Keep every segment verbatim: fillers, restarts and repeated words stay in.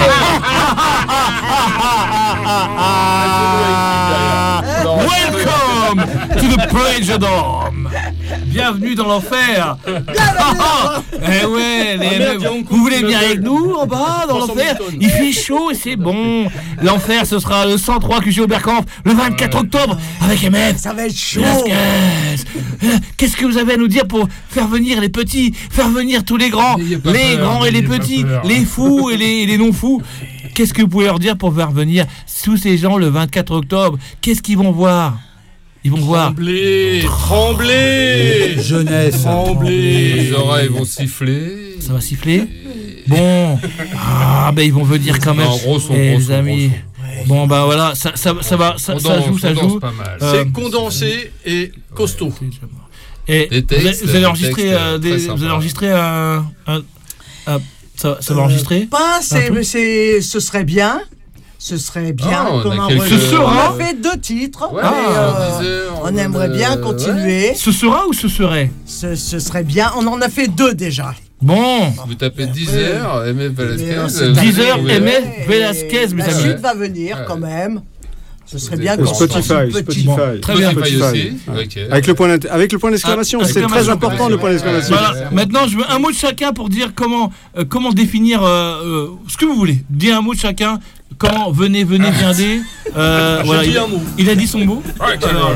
Welcome to the Pleasure Dome. Bienvenue dans l'enfer. Eh ouais, les, Ah, merde, vous voulez venir avec nous en bas dans l'enfer? Il fait chaud et c'est bon. L'enfer, ce sera le cent trois Q G Oberkampf le vingt-quatre octobre avec M F. Ça va être chaud. Qu'est-ce que vous avez à nous dire pour faire venir les petits, faire venir tous les grands, les peur, grands et les petits, les fous et les, et les non-fous? Qu'est-ce que vous pouvez leur dire pour faire venir tous ces gens le vingt-quatre octobre? Qu'est-ce qu'ils vont voir? Ils vont voir. Trembler, trembler, jeunesse, trembler. Les oreilles vont siffler. Ça va siffler. Bon, ah ben ils vont venir quand même. Non, gros son, Eh, gros les son, amis. gros son. Bon bah voilà, ça, ça, ça va, ça, On ça danse, joue, ça on danse joue. pas mal. Euh, C'est condensé et costaud. Et Des vous textes, avez- vous allez des enregistrer, textes euh, des- très vous allez sympas. enregistrer un, un, un- ça, ça va enregistrer. Pas, c'est, Un peu. c'est, ce serait bien. Ce serait bien Ah, on a qu'on quelques- enregistre. Ce sera. On a fait deux titres. Ouais, mais, on euh, disait, on on aimerait veut- bien ouais. continuer. Ce sera ou ce serait? Ce, ce serait bien. On en a fait deux déjà. Bon, Vous tapez dix heures, M F Mais on Velasquez. s'est vous tapé- dix heures, trouvez. M F Et Velasquez, mes La amis. suite va venir Ouais. quand même. Ce serait Vous bien êtes- qu'on Spotify, fasse une petite- Spotify. Très bien. Spotify Spotify. aussi. Ok. Avec le point d'int- avec le point d'exclamation, Ah, c'est exclamation, très important le point d'exclamation. Ouais. Voilà. Maintenant, je veux un mot de chacun pour dire comment, euh, comment définir euh, euh, ce que vous voulez. Dis un mot de chacun. Comment venez, venez, viendez. Euh, J'ai voilà, dit il, un mot. il a dit son mot. Ouais, Alors,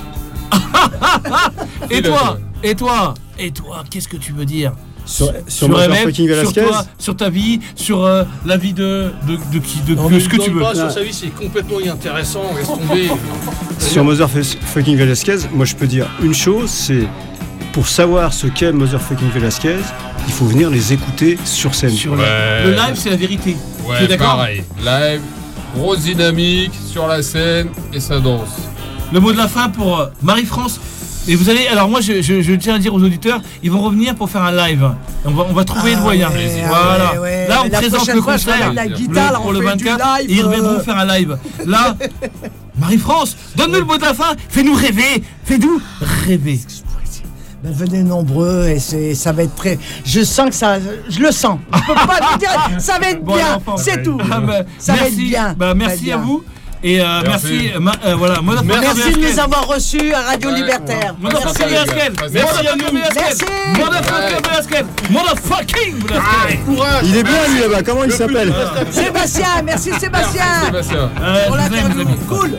et Il a toi, et toi, et toi, qu'est-ce que tu veux dire Sur, sur sur Mother M F, fucking sur Velasquez. toi, sur ta vie, sur euh, la vie de de de qui, de, Non, de mais ce que ne tu donne veux. pas sur sa vie, c'est complètement inintéressant. Laisse tomber. Sur Mother fucking Velasquez, moi je peux dire une chose, c'est pour savoir ce qu'est Mother fucking Velasquez, il faut venir les écouter sur scène. Sur le, Ouais. le live, c'est la vérité. tu es Ouais, d'accord? pareil. Live, grosse dynamique sur la scène et ça danse. Le mot de la fin pour euh, Marie-France. Et vous allez, alors moi je, je, je tiens à dire aux auditeurs, ils vont revenir pour faire un live. On va, on va trouver Ah le moyen. ouais, ah voilà. ouais, ouais. Là on Mais la présente prochaine le fois, je concert ramène la le- guitare, là, pour on le fait vingt-quatre. du live, Et ils reviendront euh. faire un live. Là, Marie-France, donne-nous le mot de la fin. Fais-nous rêver. Fais-nous rêver. Ben, venez nombreux et c'est, ça va être très. Je sens que ça. Je le sens. Je peux pas vous dire. Ça va être Bon, bien. enfin, c'est tout. Ah, bah, Ça va merci. être bien. Bah, Très merci bien. à vous. Et euh, merci. Merci. ma- euh, voilà. Mother fucking Merci de Velasquez. nous avoir reçus à Radio Ouais. Libertaire. Motherfucking Merci, les gars. Velasquez. Merci Motherfucking Velasquez. Merci. Motherfucking Velasquez. Motherfucking Velasquez. Courage. Il est bien lui là-bas, comment il s'appelle? Sébastien, merci Sébastien. Sébastien. Euh, Pour je vous aime, l'interview. les amis. Cool.